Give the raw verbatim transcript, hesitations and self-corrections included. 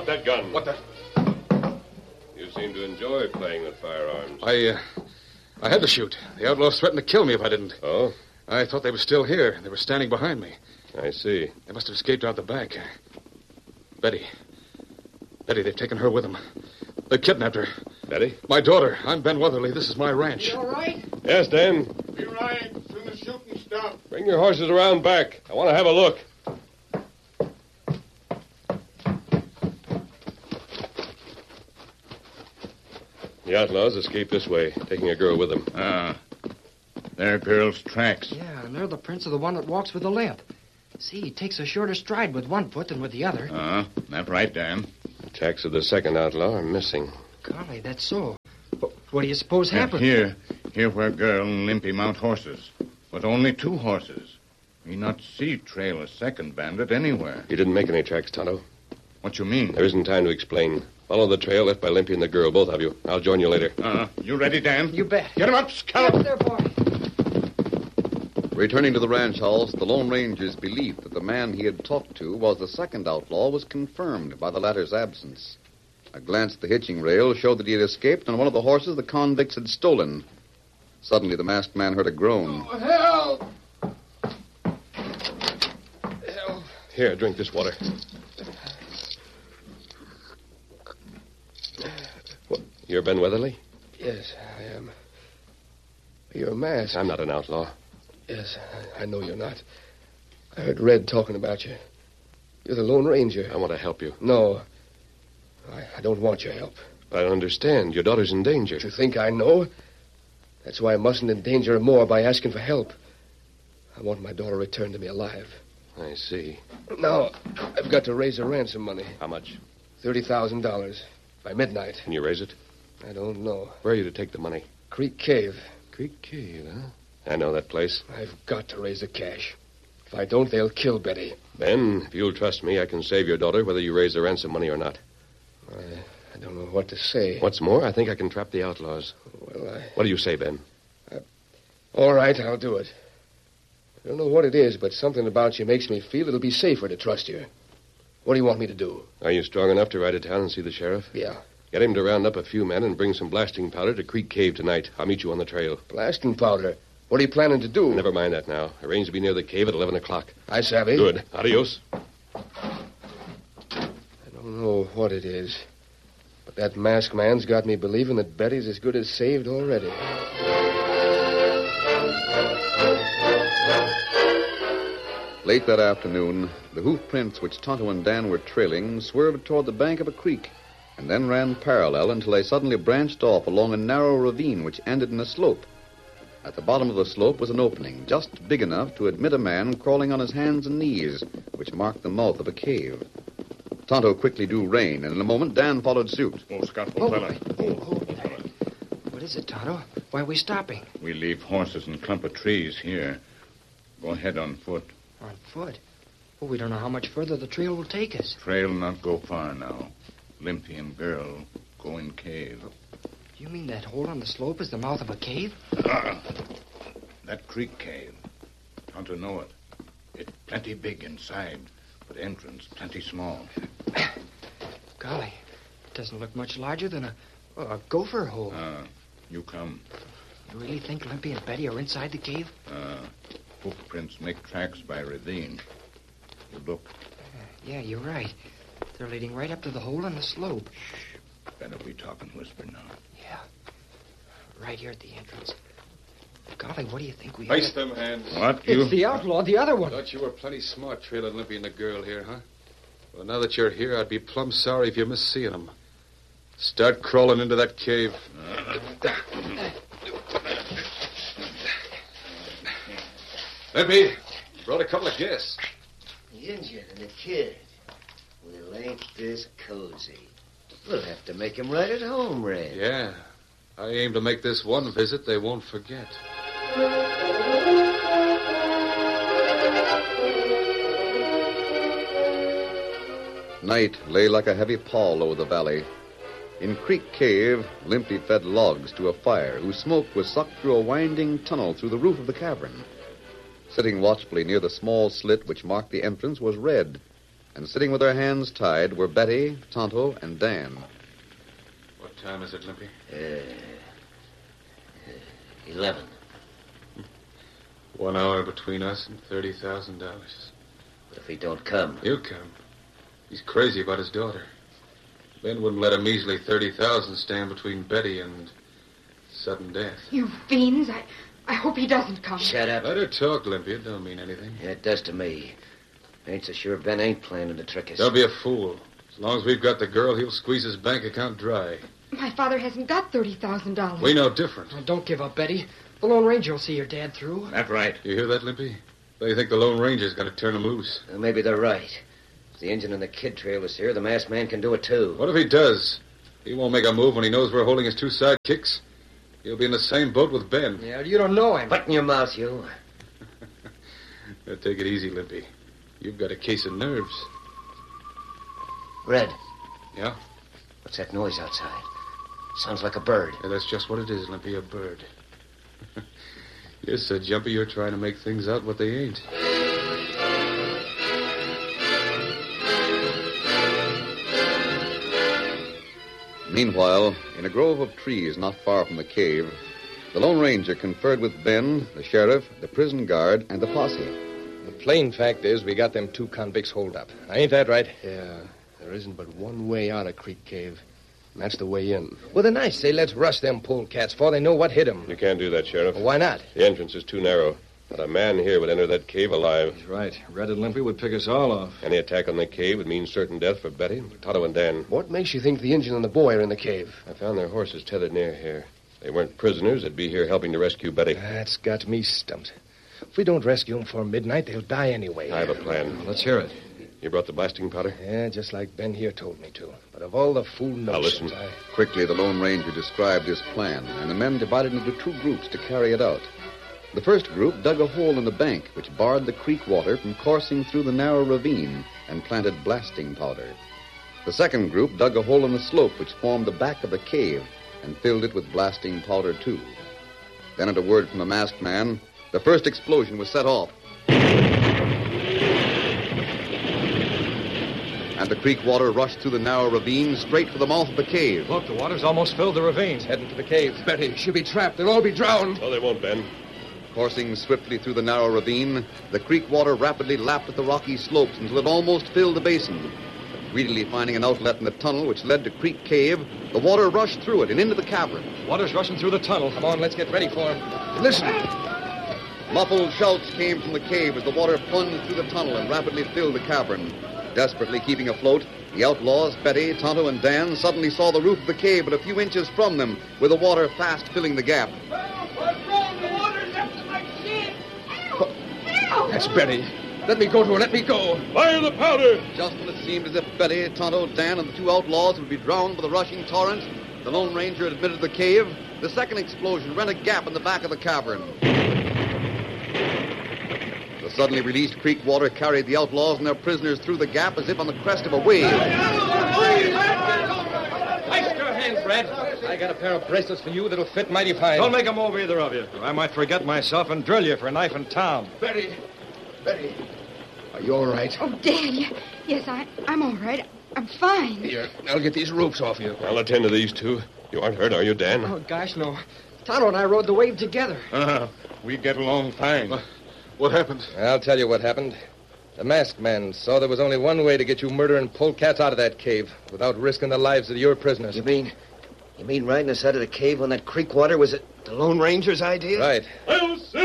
that gun. What the... You seem to enjoy playing with firearms. I, uh, I had to shoot. The outlaws threatened to kill me if I didn't. Oh? I thought they were still here. They were standing behind me. I see. They must have escaped out the back. Betty. Betty, they've taken her with them. They've kidnapped her. Betty? My daughter. I'm Ben Weatherly. This is my ranch. You all right? Yes, Dan. Be right. As soon as shooting stops. Bring your horses around back. I want to have a look. The outlaws escaped this way, taking a girl with them. Ah. There girl's tracks. Yeah, and they're the prints of the one that walks with a limp. See, he takes a shorter stride with one foot than with the other. Uh, that's right, Dan. The tracks of the second outlaw are missing. Golly, that's so. But what do you suppose And happened? here, here where girl and Limpy mount horses. But only two horses. We not see trail a second bandit anywhere. You didn't make any tracks, Tonto. What you mean? There isn't time to explain. Follow the trail left by Limpy and the girl, both of you. I'll join you later. Uh, you ready, Dan? You bet. Get him up, Get Scout. up there, boy. Returning to the ranch house, the Lone Ranger's belief that the man he had talked to was the second outlaw was confirmed by the latter's absence. A glance at the hitching rail showed that he had escaped on one of the horses the convicts had stolen. Suddenly, the masked man heard a groan. Oh, help! Help. Here, drink this water. What, you're Ben Weatherly? Yes, I am. You're a mask. I'm not an outlaw. Yes, I, I know you're not. I heard Red talking about you. You're the Lone Ranger. I want to help you. No. I, I don't want your help. But I don't understand. Your daughter's in danger. Don't you think I know? That's why I mustn't endanger her more by asking for help. I want my daughter returned to me alive. I see. Now, I've got to raise the ransom money. How much? thirty thousand dollars. By midnight. Can you raise it? I don't know. Where are you to take the money? Creek Cave. Creek Cave, huh? I know that place. I've got to raise the cash. If I don't, they'll kill Betty. Ben, if you'll trust me, I can save your daughter whether you raise the ransom money or not. I, I don't know what to say. What's more, I think I can trap the outlaws. Well, I... What do you say, Ben? I... All right, I'll do it. I don't know what it is, but something about you makes me feel it'll be safer to trust you. What do you want me to do? Are you strong enough to ride to town and see the sheriff? Yeah. Get him to round up a few men and bring some blasting powder to Creek Cave tonight. I'll meet you on the trail. Blasting powder? What are you planning to do? Never mind that now. Arrange to be near the cave at eleven o'clock. I savvy. Good. Adios. I don't know what it is, but that masked man's got me believing that Betty's as good as saved already. Late that afternoon, the hoof prints which Tonto and Dan were trailing swerved toward the bank of a creek and then ran parallel until they suddenly branched off along a narrow ravine which ended in a slope. At the bottom of the slope was an opening just big enough to admit a man crawling on his hands and knees, which marked the mouth of a cave. Tonto quickly drew rein, and in a moment Dan followed suit. Oh, Scout, old fella. Oh, oh, what is it, Tonto? Why are we stopping? We leave horses and clump of trees here. Go ahead on foot. On foot? Well, we don't know how much further the trail will take us. Trail not go far now. Limpy and girl go in cave. You mean that hole on the slope is the mouth of a cave? Ah, that creek cave. Tonto know it. It's plenty big inside, but entrance plenty small. Golly, it doesn't look much larger than a, a gopher hole. Ah, you come. You really think Limpy and Betty are inside the cave? Ah, hoof prints make tracks by ravine. You look. Uh, yeah, you're right. They're leading right up to the hole on the slope. Better be talking whisper now. Yeah. Right here at the entrance. Golly, what do you think we Face have? them hands. What? You? It's the outlaw, the other one. Thought you were plenty smart trailing Limpy and the girl here, huh? Well, now that you're here, I'd be plumb sorry if you miss seeing them. Start crawling into that cave. Limpy, brought a couple of guests. The Injun and the kid. Well, ain't this cozy? We'll have to make him right at home, Red. Yeah. I aim to make this one visit they won't forget. Night lay like a heavy pall over the valley. In Creek Cave, Limpy fed logs to a fire whose smoke was sucked through a winding tunnel through the roof of the cavern. Sitting watchfully near the small slit which marked the entrance was Red. and sitting with their hands tied were Betty, Tonto, and Dan. What time is it, Limpy? Uh, eleven. One hour between us and thirty thousand dollars. But if he don't come... He'll come. He's crazy about his daughter. Ben wouldn't let a measly thirty thousand stand between Betty and sudden death. You fiends. I, I hope he doesn't come. Shut up. Let her talk, Limpy. It don't mean anything. Yeah, it does to me. Ain't so sure Ben ain't planning to trick us. Don't be a fool. As long as we've got the girl, he'll squeeze his bank account dry. My father hasn't got thirty thousand dollars. We know different. Oh, don't give up, Betty. The Lone Ranger will see your dad through. That's right. You hear that, Limpy? They think the Lone Ranger's going to turn him loose. Well, maybe they're right. If the engine and the kid trail is here, the masked man can do it, too. What if he does? He won't make a move when he knows we're holding his two sidekicks. He'll be in the same boat with Ben. Yeah, you don't know him. Put in your mouth, you. Now, take it easy, Limpy. You've got a case of nerves. Red. Yeah? What's that noise outside? Sounds like a bird. Yeah, that's just what it is, Limpy, a bird. Yes, sir, Jumpy, you're trying to make things out what they ain't. Meanwhile, in a grove of trees not far from the cave, the Lone Ranger conferred with Ben, the sheriff, the prison guard, and the posse. The plain fact is we got them two convicts holed up. Ain't that right? Yeah, there isn't but one way out of Creek Cave. And that's the way in. Well, then I say let's rush them polecats before they know what hit them. You can't do that, Sheriff. Well, why not? The entrance is too narrow. Not a man here would enter that cave alive. He's right. Red and Limpy would pick us all off. Any attack on the cave would mean certain death for Betty, Tonto, and Dan. What makes you think the Injun and the boy are in the cave? I found their horses tethered near here. If they weren't prisoners, they'd be here helping to rescue Betty. That's got me stumped. If we don't rescue them before midnight, they'll die anyway. I have a plan. Let's hear it. You brought the blasting powder? Yeah, just like Ben here told me to. But of all the fool notions, listen. I... Quickly, the Lone Ranger described his plan, and the men divided into two groups to carry it out. The first group dug a hole in the bank which barred the creek water from coursing through the narrow ravine and planted blasting powder. The second group dug a hole in the slope which formed the back of the cave and filled it with blasting powder, too. Then, at a word from the masked man, the first explosion was set off. And the creek water rushed through the narrow ravine straight for the mouth of the cave. Look, the water's almost filled the ravine. Heading for the cave. Betty, she'll be trapped. They'll all be drowned. No, they won't, Ben. Coursing swiftly through the narrow ravine, the creek water rapidly lapped at the rocky slopes until it almost filled the basin. But greedily finding an outlet in the tunnel which led to Creek Cave, the water rushed through it and into the cavern. Water's rushing through the tunnel. Come on, let's get ready for him. Listen. Muffled shouts came from the cave as the water plunged through the tunnel and rapidly filled the cavern. Desperately keeping afloat, the outlaws, Betty, Tonto, and Dan, suddenly saw the roof of the cave but a few inches from them, with the water fast filling the gap. What's wrong? The water's up to my chin. Help! Help! That's Betty. Let me go to her. Let me go. Fire the powder! Just when it seemed as if Betty, Tonto, Dan, and the two outlaws would be drowned by the rushing torrent, the Lone Ranger had admitted the cave. The second explosion rent a gap in the back of the cavern. The suddenly released creek water carried the outlaws and their prisoners through the gap as if on the crest of a wave. Ice your hands, Red. I got a pair of bracelets for you that'll fit mighty fine. Don't make a move, either of you, or I might forget myself and drill you for a knife in town. Betty. Betty. Are you all right? Oh, Dad, yeah, yes, I, I'm all right. I'm fine. Here, I'll get these ropes off you. I'll attend to these two. You aren't hurt, are you, Dan? Oh, gosh, no. Tonto and I rode the wave together. Uh, we get along fine. Uh, what happened? I'll tell you what happened. The masked man saw there was only one way to get you murdering polecats out of that cave without risking the lives of your prisoners. You mean... You mean riding us out of the cave when that creek water was it the Lone Ranger's idea? Right. I'll say